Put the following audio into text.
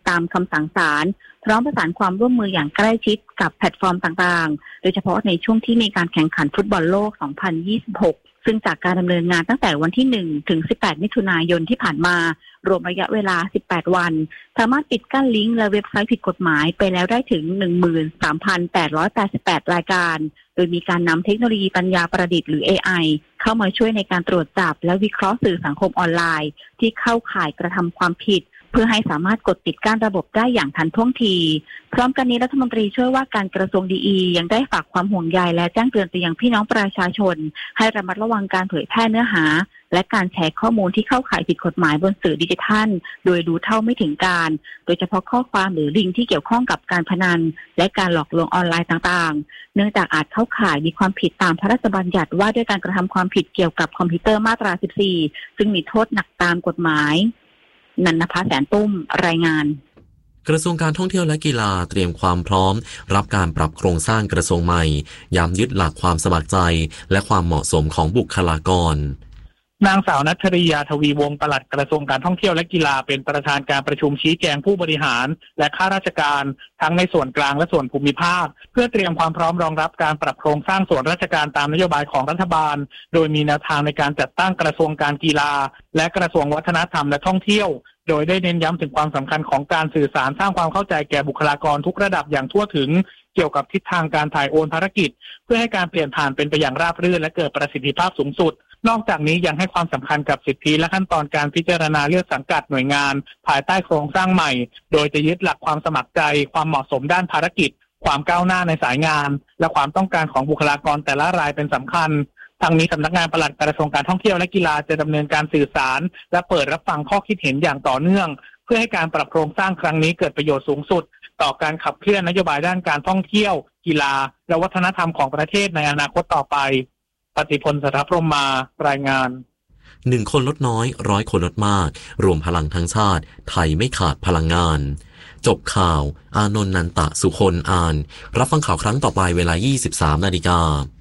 ตามคำสั่งศาลพร้อมประสานความร่วมมืออย่างใกล้ชิดกับแพลตฟอร์มต่างๆโดยเฉพาะในช่วงที่มีการแข่งขันฟุตบอลโลก 2026 ซึ่งจากการดำเนินงานตั้งแต่วันที่ 1 ถึง 18 มิถุนายนที่ผ่านมารวมระยะเวลา 18 วันสามารถปิดกั้นลิงก์และเว็บไซต์ผิดกฎหมายไปแล้วได้ถึง 13,888 รายการโดยมีการนำเทคโนโลยีปัญญาประดิษฐ์หรือ AI เข้ามาช่วยในการตรวจจับและวิเคราะห์สื่อสังคมออนไลน์ที่เข้าข่ายกระทำความผิดเพื่อให้สามารถกดปิดกั้นระบบได้อย่างทันท่วงทีพร้อมกันนี้รัฐมนตรีช่วยว่าการกระทรวงดียังได้ฝากความห่วงใยและแจ้งเตือนไปยังพี่น้องประชาชนให้ระมัดระวังการเผยแพร่เนื้อหาและการแชร์ข้อมูลที่เข้าข่ายผิดกฎหมายบนสื่อดิจิทัลโดยรู้เท่าไม่ถึงการโดยเฉพาะข้อความหรือลิงก์ที่เกี่ยวข้องกับการพนันและการหลอกลวงออนไลน์ต่างๆเนื่องจากอาจเข้าข่ายมีความผิดตามพระราชบัญญัติว่าด้วยการกระทำความผิดเกี่ยวกับคอมพิวเตอร์มาตรา 14 ซึ่งมีโทษหนักตามกฎหมายนันนภาแสนตุ้มรายงานกระทรวงการท่องเที่ยวและกีฬาเตรียมความพร้อมรับการปรับโครงสร้างกระทรวงใหม่ย้ำยึดหลักความสมัครใจและความเหมาะสมของบุคลากรนางสาวณัฐริยาทวีวงศ์ปลัดกระทรวงการท่องเที่ยวและกีฬาเป็นประธานการประชุมชี้แจงผู้บริหารและข้าราชการทั้งในส่วนกลางและส่วนภูมิภาคเพื่อเตรียมความพร้อมรองรับการปรับโครงสร้างส่วนราชการตามนโยบายของรัฐบาลโดยมีแนวทางในการจัดตั้งกระทรวงการกีฬาและกระทรวงวัฒนธรรมและท่องเที่ยวโดยได้เน้นย้ำถึงความสำคัญของการสื่อสารสร้างความเข้าใจแก่บุคลากรทุกระดับอย่างทั่วถึงเกี่ยวกับทิศทางการถ่ายโอนภารกิจเพื่อให้การเปลี่ยนผ่านเป็นไปอย่างราบรื่นและเกิดประสิทธิภาพสูงสุดนอกจากนี้ยังให้ความสำคัญกับสิทธิและขั้นตอนการพิจารณาเลือกสังกัดหน่วยงานภายใต้โครงสร้างใหม่โดยจะยึดหลักความสมัครใจความเหมาะสมด้านภารกิจความก้าวหน้าในสายงานและความต้องการของบุคลากรแต่ละรายเป็นสำคัญทางนี้สำนักงานปลัดกระทรวงการท่องเที่ยวและกีฬาจะดำเนินการสื่อสารและเปิดรับฟังข้อคิดเห็นอย่างต่อเนื่องเพื่อให้การปรับโครงสร้างครั้งนี้เกิดประโยชน์สูงสุดต่อการขับเคลื่อนนโยบายด้านการท่องเที่ยวกีฬาและวัฒนธรรมของประเทศในอนาคตต่อไปปฏิพล สัทธพรหมารายงาน 1 คนลดน้อย100 คนลดมากรวมพลังทั้งชาติไทยไม่ขาดพลังงานจบข่าวอานนท์ นันตะสุคนอ่านรับฟังข่าวครั้งต่อไปเวลา 23 นาฬิกา